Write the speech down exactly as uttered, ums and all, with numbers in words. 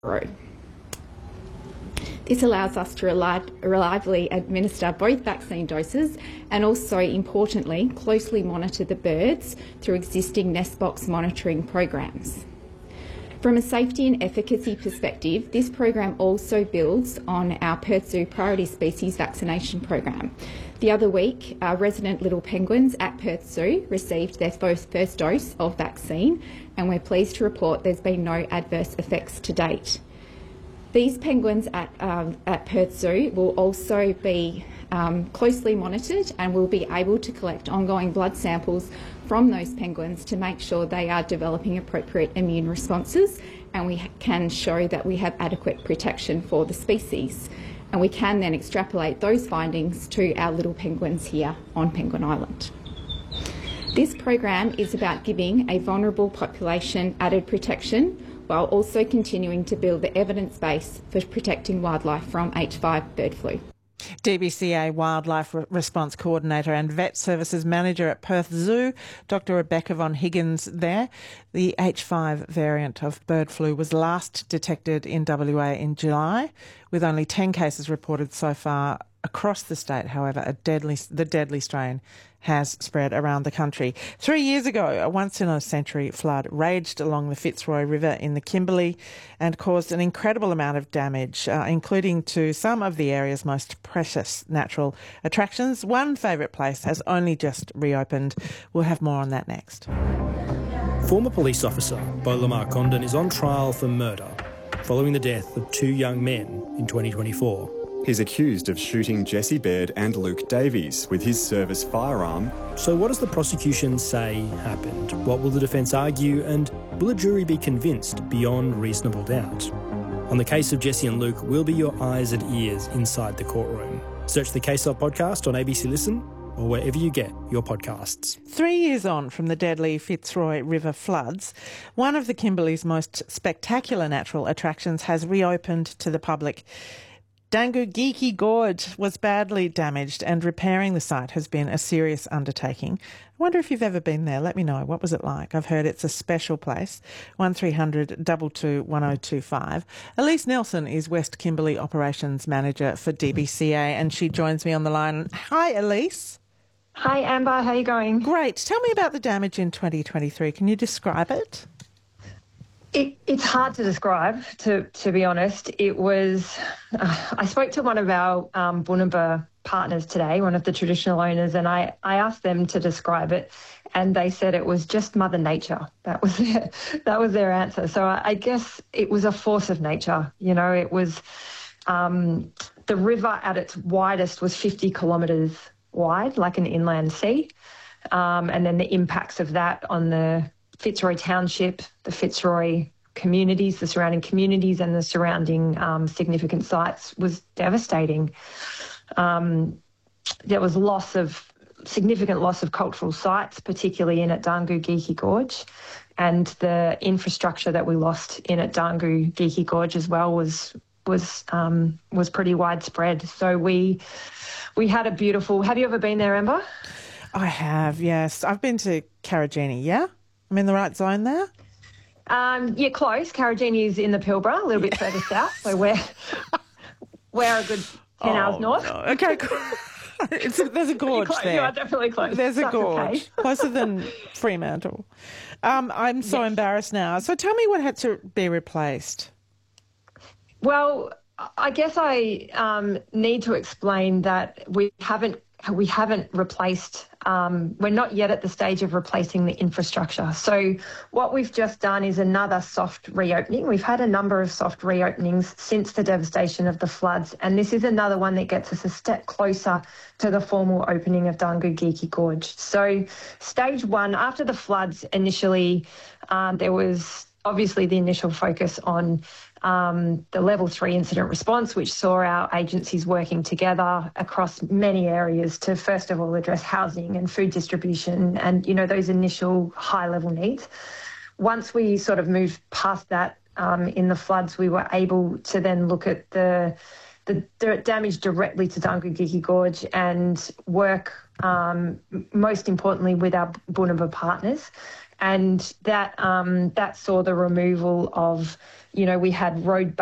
row. This allows us to reliably administer both vaccine doses and also, importantly, closely monitor the birds through existing nest box monitoring programs. From a safety and efficacy perspective, this program also builds on our Perth Zoo priority species vaccination program. The other week, our resident little penguins at Perth Zoo received their first, first dose of vaccine, and we're pleased to report there's been no adverse effects to date. These penguins at, um, at Perth Zoo will also be um, closely monitored, and we'll be able to collect ongoing blood samples from those penguins to make sure they are developing appropriate immune responses, and we can show that we have adequate protection for the species. And we can then extrapolate those findings to our little penguins here on Penguin Island. This program is about giving a vulnerable population added protection while also continuing to build the evidence base for protecting wildlife from H five bird flu. D B C A Wildlife Response Coordinator and Vet Services Manager at Perth Zoo, Doctor Rebecca von Higgins there. The H five variant of bird flu was last detected in W A in July, with only ten cases reported so far across the state. However, a deadly, the deadly strain has spread around the country. Three years ago, a once-in-a-century flood raged along the Fitzroy River in the Kimberley and caused an incredible amount of damage, uh, including to some of the area's most precious natural attractions. One favourite place has only just reopened. We'll have more on that next. Former police officer Beau Lamar Condon is on trial for murder following the death of two young men in twenty twenty-four. He's accused of shooting Jesse Baird and Luke Davies with his service firearm. So what does the prosecution say happened? What will the defence argue, and will a jury be convinced beyond reasonable doubt? On the case of Jesse and Luke, we'll be your eyes and ears inside the courtroom. Search the Case Up podcast on A B C Listen or wherever you get your podcasts. Three years on from the deadly Fitzroy River floods, one of the Kimberley's most spectacular natural attractions has reopened to the public. Dangugiki Gorge was badly damaged, and repairing the site has been a serious undertaking. I wonder if you've ever been there. Let me know. What was it like? I've heard it's a special place. one three hundred two two one oh two five. Elise Nelson is West Kimberley Operations Manager for D B C A, and she joins me on the line. Hi, Elise. Hi, Amber. How are you going? Great. Tell me about the damage in twenty twenty-three. Can you describe it? It, it's hard to describe, to to be honest. It was, uh, I spoke to one of our um, Bunuba partners today, one of the traditional owners, and I, I asked them to describe it, and they said it was just Mother Nature. That was their, that was their answer. So I, I guess it was a force of nature. You know, it was, um, the river at its widest was fifty kilometres wide, like an inland sea, um, and then the impacts of that on the Fitzroy Township, the Fitzroy communities, the surrounding communities and the surrounding um, significant sites was devastating. Um, there was loss of, significant loss of cultural sites, particularly in at Dangugiki Gorge, and the infrastructure that we lost in at Dangugiki Gorge as well was was um, was pretty widespread. So we we had a beautiful. Have you ever been there, Amber? I have, yes. I've been to Karajini, yeah? I'm in the right zone there? Um, yeah, close. Karajini is in the Pilbara, a little bit further south. So we're, we're a good ten oh, hours north. No. Okay, cool. It's a, there's a gorge close. there. You are definitely close. There's a That's gorge. Okay. Closer than Fremantle. Um, I'm so yes. embarrassed now. So tell me what had to be replaced. Well, I guess I um, need to explain that we haven't we haven't replaced, um, we're not yet at the stage of replacing the infrastructure. So what we've just done is another soft reopening. We've had a number of soft reopenings since the devastation of the floods, and this is another one that gets us a step closer to the formal opening of Dangugiki Gorge. So stage one, after the floods initially, um, there was obviously the initial focus on Um, the level three incident response, which saw our agencies working together across many areas to first of all address housing and food distribution and, you know, those initial high level needs. Once we sort of moved past that um, in the floods, we were able to then look at the, the, the damage directly to Dangugiki Gorge and work um, most importantly with our Bunuba partners and that um, that saw the removal of, you know, we had road